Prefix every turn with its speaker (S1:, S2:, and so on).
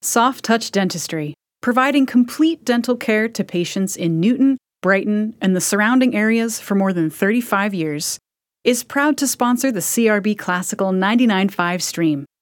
S1: Soft Touch Dentistry, providing complete dental care to patients in Newton, Brighton, and the surrounding areas for more than 35 years, is proud to sponsor the CRB Classical 99.5 stream.